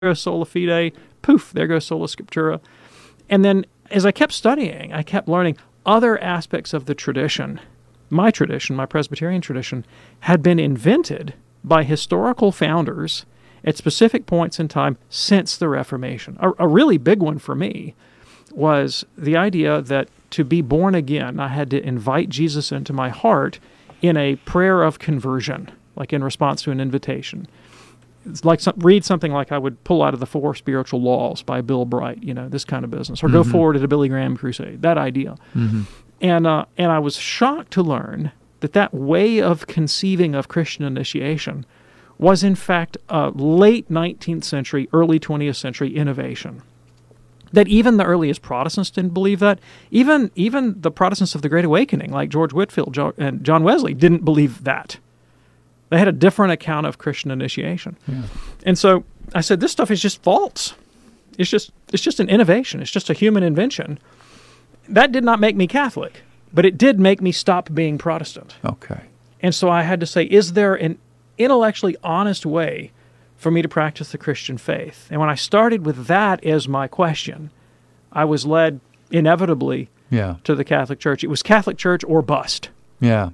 goes sola fide, poof, there goes sola scriptura. And then as I kept studying, I kept learning other aspects of the tradition. My Presbyterian tradition, had been invented by historical founders at specific points in time since the Reformation. A really big one for me was the idea that to be born again, I had to invite Jesus into my heart in a prayer of conversion, like in response to an invitation. It's like read something like I would pull out of the Four Spiritual Laws by Bill Bright, this kind of business, or go forward at a Billy Graham crusade, that idea. And I was shocked to learn that way of conceiving of Christian initiation was in fact a late 19th century, early 20th century innovation. That even the earliest Protestants didn't believe that. Even the Protestants of the Great Awakening, like George Whitefield and John Wesley, didn't believe that. They had a different account of Christian initiation. Yeah. And so I said, this stuff is just false. It's just an innovation. It's just a human invention. That did not make me Catholic, but it did make me stop being Protestant. Okay. And so I had to say, is there an intellectually honest way for me to practice the Christian faith? And when I started with that as my question, I was led inevitably to the Catholic Church. It was Catholic Church or bust. Yeah.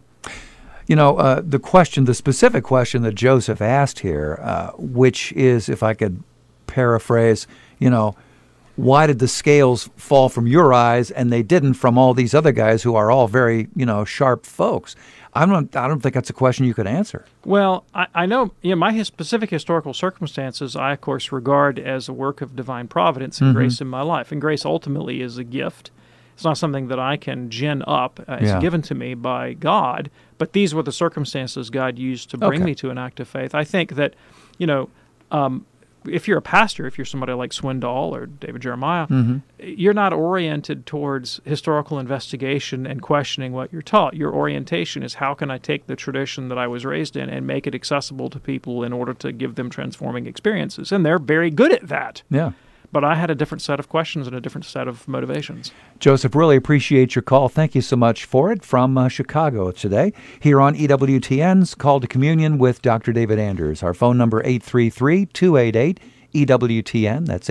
The specific question that Joseph asked here, which is, if I could paraphrase, why did the scales fall from your eyes and they didn't from all these other guys who are all very, sharp folks? I don't think that's a question you could answer. Well, I know, my specific historical circumstances, I, of course, regard as a work of divine providence and grace in my life. And grace ultimately is a gift. It's not something that I can gin up. It's given to me by God. But these were the circumstances God used to bring me to an act of faith. I think that, if you're a pastor, if you're somebody like Swindoll or David Jeremiah, you're not oriented towards historical investigation and questioning what you're taught. Your orientation is, how can I take the tradition that I was raised in and make it accessible to people in order to give them transforming experiences? And they're very good at that. Yeah. But I had a different set of questions and a different set of motivations. Joseph, really appreciate your call. Thank you so much for it from Chicago today. Here on EWTN's Call to Communion with Dr. David Anders. Our phone number 833-288-EWTN. That's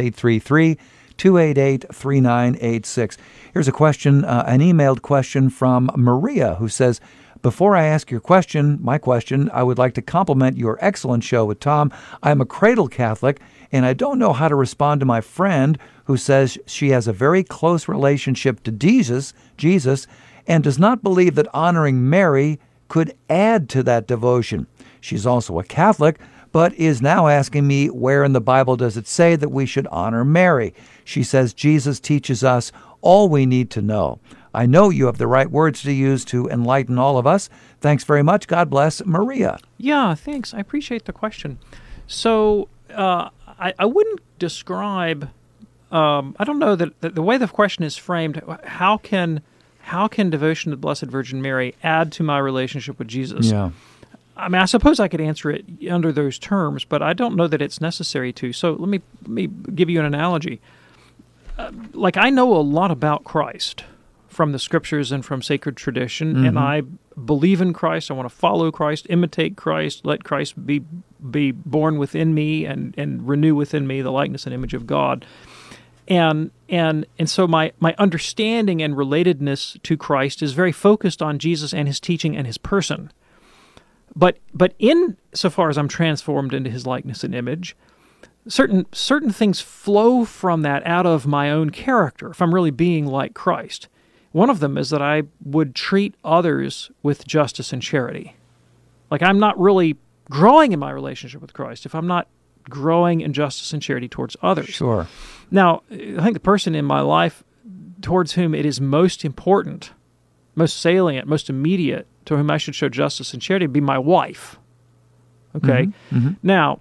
833-288-3986. Here's a question, an emailed question from Maria, who says, before I ask my question, I would like to compliment your excellent show with Tom. I'm a cradle Catholic, and I don't know how to respond to my friend who says she has a very close relationship to Jesus, and does not believe that honoring Mary could add to that devotion. She's also a Catholic, but is now asking me, where in the Bible does it say that we should honor Mary? She says Jesus teaches us all we need to know. I know you have the right words to use to enlighten all of us. Thanks very much. God bless, Maria. Yeah, thanks. I appreciate the question. So I wouldn't describe, I don't know that the way the question is framed, how can devotion to the Blessed Virgin Mary add to my relationship with Jesus? Yeah. I mean, I suppose I could answer it under those terms, but I don't know that it's necessary to. So let me give you an analogy. I know a lot about Christ from the Scriptures and from sacred tradition, and I believe in Christ. I want to follow Christ, imitate Christ, let Christ be born within me and renew within me the likeness and image of God. And so my understanding and relatedness to Christ is very focused on Jesus and his teaching and his person. But in so far as I'm transformed into his likeness and image, certain things flow from that out of my own character, if I'm really being like Christ. One of them is that I would treat others with justice and charity. I'm not really growing in my relationship with Christ if I'm not growing in justice and charity towards others. Sure. Now, I think the person in my life towards whom it is most important, most salient, most immediate, to whom I should show justice and charity would be my wife. Okay? Now,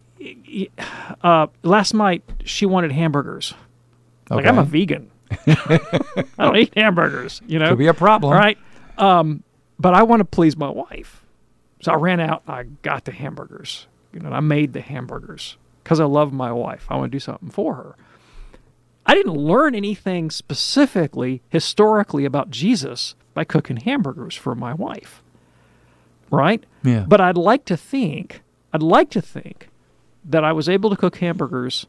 last night she wanted hamburgers. Okay. I'm a vegan. I don't eat hamburgers, Could be a problem. Right? But I want to please my wife. So I ran out, I got the hamburgers. I made the hamburgers because I love my wife. I want to do something for her. I didn't learn anything specifically, historically about Jesus by cooking hamburgers for my wife. Right? Yeah. But I'd like to think that I was able to cook hamburgers